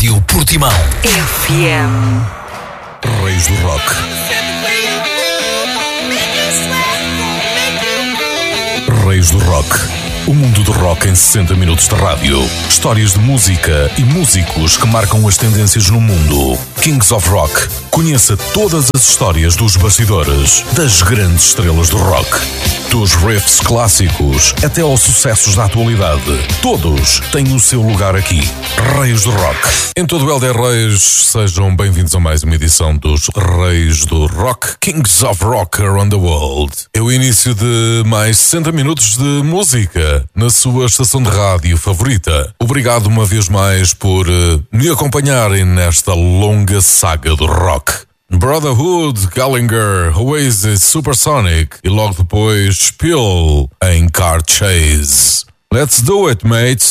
Rádio Portimão. FM. Reis do Rock. Reis do Rock. O mundo do rock em 60 minutos de rádio. Histórias de música e músicos que marcam as tendências no mundo. Kings of Rock. Conheça todas as histórias dos bastidores das grandes estrelas do rock. Dos riffs clássicos até aos sucessos da atualidade. Todos têm o seu lugar aqui. Reis do Rock. Em todo o Helder Reis, sejam bem-vindos a mais uma edição dos Reis do Rock. Kings of Rock Around the World. É o início de mais 60 minutos de música na sua estação de rádio favorita. Obrigado uma vez mais por me acompanharem nesta longa saga do rock. Brotherhood, Gallagher, Oasis, Supersonic e logo depois Spill em Car Chase. Let's do it, mates!